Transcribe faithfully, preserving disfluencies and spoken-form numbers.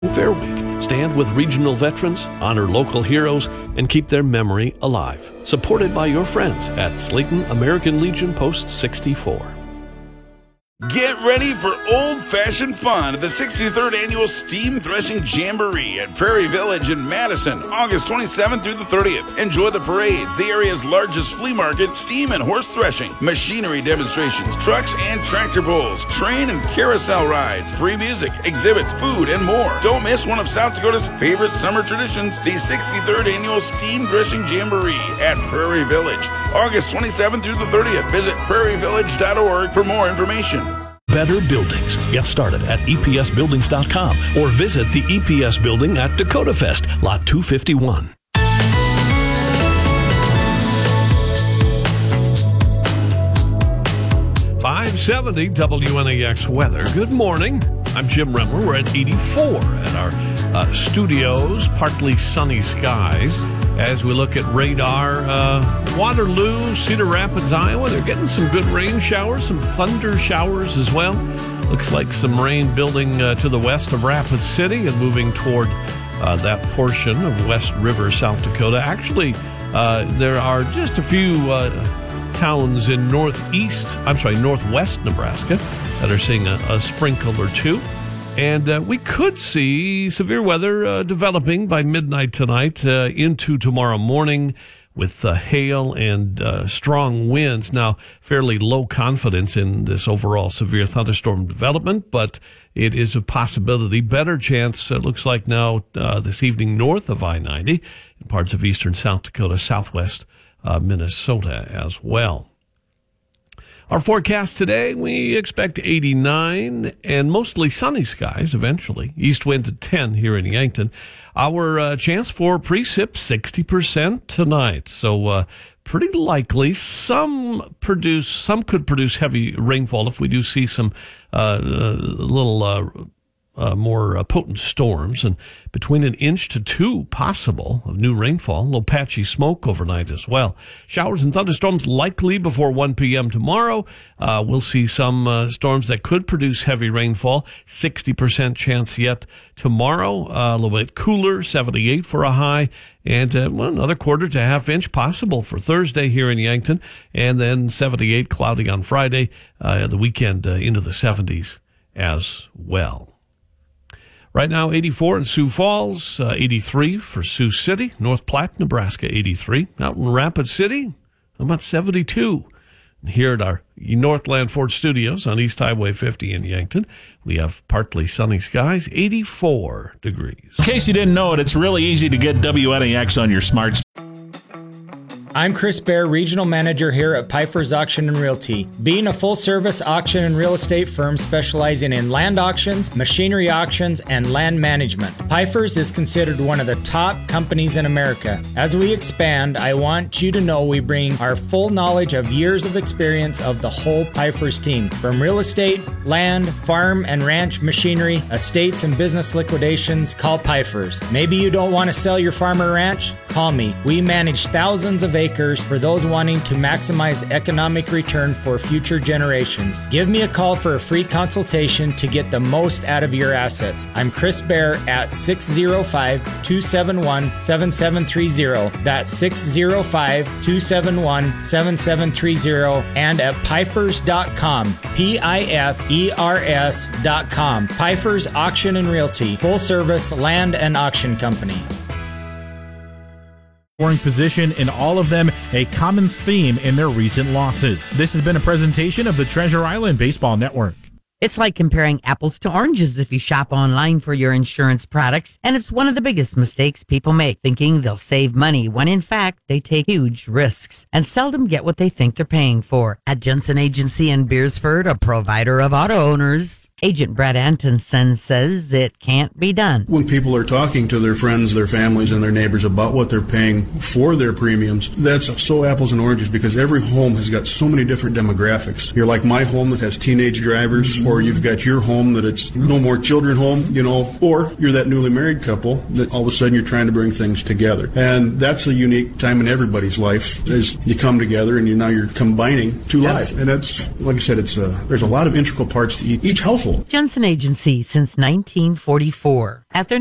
Fair Week. Stand with regional veterans, honor local heroes, and keep their memory alive. Supported by your friends at Slayton American Legion Post sixty-four. Get ready for old-fashioned fun at the sixty-third Annual Steam Threshing Jamboree at Prairie Village in Madison, August twenty-seventh through the thirtieth. Enjoy the parades, the area's largest flea market, steam and horse threshing, machinery demonstrations, trucks and tractor pulls, train and carousel rides, free music, exhibits, food, and more. Don't miss one of South Dakota's favorite summer traditions, the sixty-third Annual Steam Threshing Jamboree at Prairie Village, August twenty-seventh through the thirtieth. Visit prairie village dot org for more information. Better Buildings. Get started at E P S buildings dot com or visit the E P S building at Dakota Fest, Lot two fifty-one. five seventy W N A X weather. Good morning. I'm Jim Remler. We're at eighty-four at our uh, studios, partly sunny skies. As we look at radar, uh, Waterloo, Cedar Rapids, Iowa, they're getting some good rain showers, some thunder showers as well. Looks like some rain building uh, to the west of Rapid City and moving toward uh, that portion of West River, South Dakota. Actually, uh, there are just a few uh, towns in northeast, I'm sorry, northwest Nebraska that are seeing a, a sprinkle or two. And uh, we could see severe weather uh, developing by midnight tonight uh, into tomorrow morning with uh, hail and uh, strong winds. Now, fairly low confidence in this overall severe thunderstorm development, but it is a possibility. Better chance, it looks like now uh, this evening north of I ninety in parts of eastern South Dakota, southwest uh, Minnesota as well. Our forecast today, we expect eighty-nine and mostly sunny skies eventually. East wind to ten here in Yankton. Our uh, chance for precip, sixty percent tonight. So uh, pretty likely some produce, some could produce heavy rainfall if we do see some uh, little uh, uh, more uh, potent storms. And between an inch to two possible of new rainfall, a little patchy smoke overnight as well. Showers and thunderstorms likely before one p.m. tomorrow. Uh, we'll see some uh, storms that could produce heavy rainfall. sixty percent chance yet tomorrow. Uh, a little bit cooler, seventy-eight for a high. And uh, well, another quarter to half inch possible for Thursday here in Yankton. And then seventy-eight cloudy on Friday. Uh, the weekend uh, into the seventies as well. Right now, eighty-four in Sioux Falls, uh, eighty-three for Sioux City, North Platte, Nebraska, eighty-three. Out in Rapid City, about seventy-two. And here at our Northland Ford Studios on East Highway fifty in Yankton, we have partly sunny skies, eighty-four degrees. In case you didn't know it, it's really easy to get W N A X on your smart. I'm Chris Baer, Regional Manager here at Pfeiffer's Auction and Realty. Being a full-service auction and real estate firm specializing in land auctions, machinery auctions, and land management, Pfeiffer's is considered one of the top companies in America. As we expand, I want you to know we bring our full knowledge of years of experience of the whole Pfeiffer's team. From real estate, land, farm and ranch machinery, estates and business liquidations, call Pfeiffer's. Maybe you don't want to sell your farm or ranch? Call me. We manage thousands of acres for those wanting to maximize economic return for future generations. Give me a call for a free consultation to get the most out of your assets. I'm Chris Baer at six oh five, two seven one, seven seven three oh. That's six oh five, two seven one, seven seven three oh and at Pfeifers dot com. P I F E R S dot com. Pfeiffer's Auction and Realty. Full service land and auction company. Position in all of them, a common theme in their recent losses. This has been a presentation of the Treasure Island Baseball Network. It's like comparing apples to oranges if you shop online for your insurance products, and it's one of the biggest mistakes people make, thinking they'll save money when in fact they take huge risks and seldom get what they think they're paying for. At Jensen Agency in Beersford, a provider of auto owners, Agent Brad Antonsen says it can't be done. When people are talking to their friends, their families, and their neighbors about what they're paying for their premiums, that's so apples and oranges because every home has got so many different demographics. You're like my home that has teenage drivers, or you've got your home that it's no more children home, you know, or you're that newly married couple that all of a sudden you're trying to bring things together. And that's a unique time in everybody's life as you come together and you now you're combining two lives. And that's, like I said, it's a, there's a lot of integral parts to each, each household. helpful. Jensen Agency since nineteen forty-four. At their